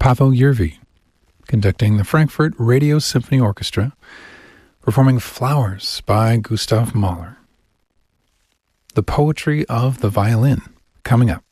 Paavo Järvi, conducting the Frankfurt Radio Symphony Orchestra, performing Flowers by Gustav Mahler. The Poetry of the Violin, coming up.